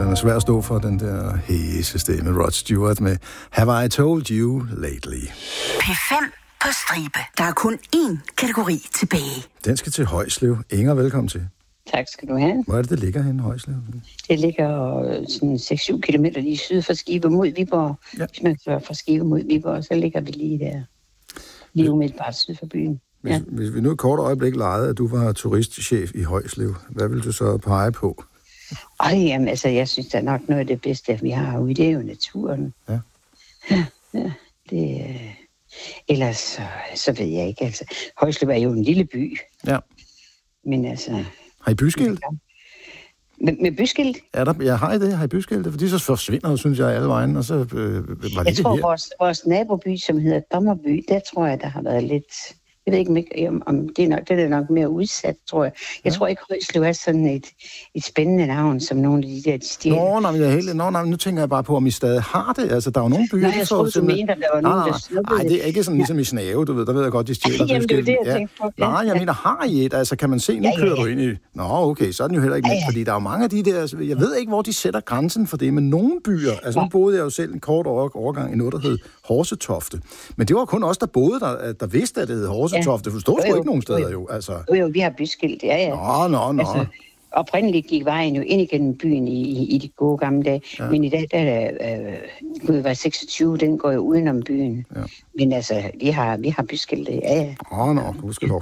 den er svær at stå for, den der hæse stemme. Rod Stewart med Have I Told You Lately. P5 på stribe. Der er kun én kategori tilbage. Den skal til Højslev. Inger, velkommen til. Tak skal du have. Hvor er det ligger henne, Højslev? Det ligger sådan 6-7 kilometer lige syd for Skive mod Viborg. Ja. Hvis man kører fra Skive mod Viborg, så ligger vi lige der. Lige umiddelbart syd for byen. Hvis vi nu et kort øjeblik legede, at du var turistchef i Højslev, hvad vil du så pege på? Jamen, altså, jeg synes da nok noget af det bedste, vi har ude, det er jo naturen. Ja. Ja, det ellers så ved jeg ikke, altså. Højslev er jo en lille by. Ja. Men altså... Har I byskilt? Med byskilt? Har I det? Har I byskilt? Fordi så forsvinder, synes jeg, alle vejen, og så var det jeg tror, vores naboby, som hedder Dommerby, der tror jeg, der har været lidt... Jeg ved ikke, om det er nok mere udsat, tror jeg. Jeg tror ikke, Højslev er sådan et spændende navn, som nogle af de der steder. Nu tænker jeg bare på, om I stadig har det. Altså, der er jo nogle byer... Nej, jeg tror, du mener, der var nogen, der snuppede det. Nej, det er ikke sådan ligesom i Snave, du ved. Der ved jeg godt, de stjæler. Jamen, det er det, jeg tænkte på. Nej, jeg mener, har I et? Altså, kan man se, nu kører du ind i... Nå, okay, så er den jo heller ikke med, fordi der er jo mange af de der... Jeg ved ikke, hvor de sætter grænsen for det, men nogle byer... Altså, nu boede jeg jo selv en kort overgang i noget, der hed Horsetofte. Men det var kun os, der boede der vidste, at det hed Horsetofte. Forstod du ikke nogen steder jo? Altså. Jo, vi har byskilt, ja. Nå. Altså, oprindeligt gik vejen jo ind igennem byen i de gode gamle dage, men i dag, der var 26, den går jo udenom byen. Ja. Men altså, vi har byskilt, ja. Gudskelov.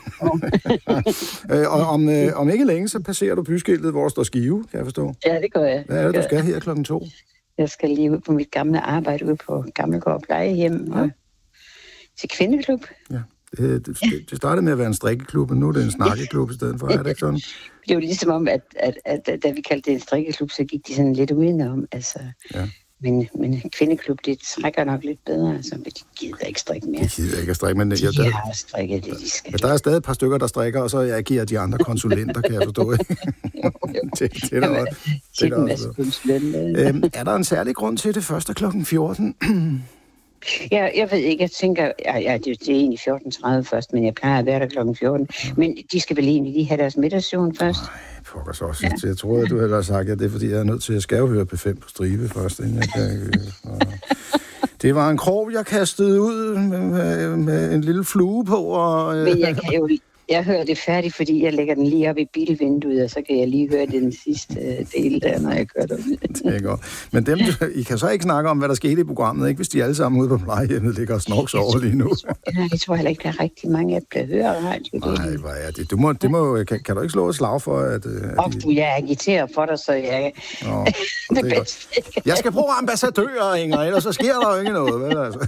Og om ikke længe, så passerer du byskiltet, hvor der står Skive, kan jeg forstå. Ja, det gør jeg. Hvad er det, du skal her 2:00? Jeg skal lige ud på mit gamle arbejde ude på Gammelgård Plejehjem og til kvindeklub. Ja. Det startede med at være en strikkeklub, men nu er det en snakkeklub i stedet for. Er det ikke sådan? Det er jo ligesom om, at da vi kaldte det en strikkeklub, så gik de sådan lidt udenom. Altså. Ja. Men kvindeklub, det trækker nok lidt bedre. Altså, de gider ikke strikke mere. De gider ikke at strikke, men... De har strikket det, de skal. Men der er stadig et par stykker, der strikker, og så agerer de andre konsulenter, kan jeg forstå. Er der en særlig grund til det første klokken 14? Ja, jeg ved ikke, jeg tænker, det er egentlig 14.30 først, men jeg plejer at være der klokken 14. Men de skal vel egentlig lige have deres middagssøvn først? Nej, pokker så også. Ja. Jeg troede, at du havde sagt, at det er, fordi jeg er nødt til at høre P5 på stribe først, inden jeg kan... Det var en krog, jeg kastede ud med en lille flue på, og... Men jeg hører det færdigt, fordi jeg lægger den lige op i bilvinduet, og så kan jeg lige høre den sidste del der, når jeg kører derud. Det er godt. Men I kan så ikke snakke om, hvad der skete i programmet, ikke? Hvis de alle sammen ude på plejehjemmet ligger og snorks over lige nu. Jeg tror heller ikke, der er rigtig mange, der bliver hørt. Nej, hvad er det? Kan du ikke slå et slag for, at... Jeg agiterer for dig, så jeg... det er godt. Jeg skal bruge ambassadører, Inger, ellers så sker der jo ikke noget, vel? Altså.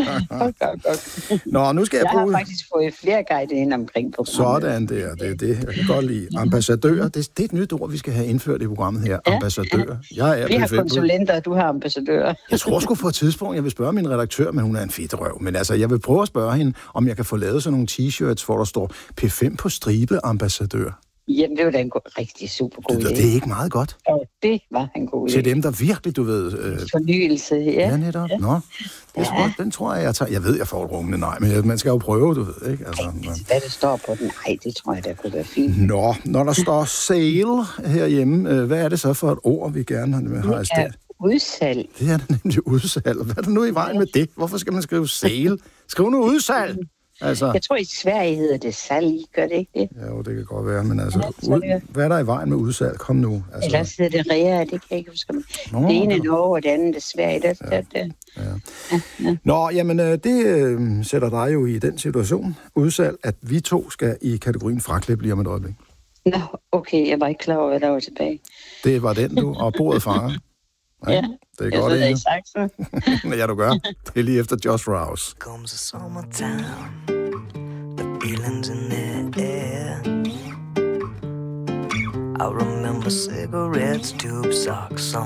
Godt. Nå, nu skal jeg bruge... Jeg har faktisk fået flere guider ind omkring på. Sådan der, det er det. Jeg kan godt lide. Ambassadør, det er et nyt ord, vi skal have indført i programmet her. Ja. Ambassadør. Vi har konsulenter, og du har ambassadører. Jeg tror sgu på et tidspunkt, jeg vil spørge min redaktør, men hun er en fedtrøv. Men altså, jeg vil prøve at spørge hende, om jeg kan få lavet sådan nogle t-shirts, hvor der står P5 på stribe ambassadør. Jamen, det var da en rigtig super god idé. Det er ikke meget godt. Ja, det var en god idé. Til dem, der virkelig, du ved... Fornyelse, ja. Ja, netop. Ja. Nå, den tror jeg tager. Jeg ved, jeg får et rungende nej, men man skal jo prøve, du ved, ikke? Altså, hvad det står på den? Nej, det tror jeg, der kunne være fint. Nå, når der står sale herhjemme, hvad er det så for et ord, vi gerne har i stedet? Udsalg. Det er da nemlig udsalg. Hvad er der nu i vejen med det? Hvorfor skal man skrive sale? Skriv nu udsalg! Altså, jeg tror, i Sverige hedder det salg, gør det ikke det? Jo, det kan godt være, men altså, hvad er der i vejen med udsalg? Kom nu. Altså. Ellers hedder det rea, det kan jeg ikke huske. Det ene er Norge, og det andet er Sverige. Ja. Nå, jamen, det sætter dig jo i den situation, udsalg, at vi to skal i kategorien fraklip lige om et øjeblik. Nå, okay, jeg var ikke klar over, hvad der var tilbage. Det var den, du, og bordet fanger. Ja, det er godt, ikke sagt så. Ja, du gør. Det er lige efter Josh Rouse. Comes the summertime, the feelings in the air. I remember cigarettes, tube socks,